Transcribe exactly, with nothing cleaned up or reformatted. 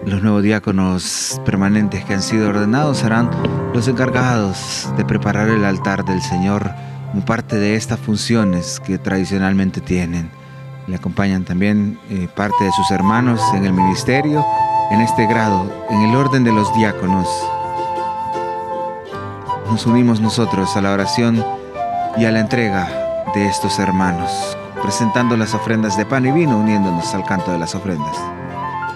Los nuevos diáconos permanentes que han sido ordenados serán los encargados de preparar el altar del Señor como parte de estas funciones que tradicionalmente tienen. Le acompañan también eh, parte de sus hermanos en el ministerio, en este grado, en el orden de los diáconos. Nos unimos nosotros a la oración y a la entrega de estos hermanos, presentando las ofrendas de pan y vino, uniéndonos al canto de las ofrendas.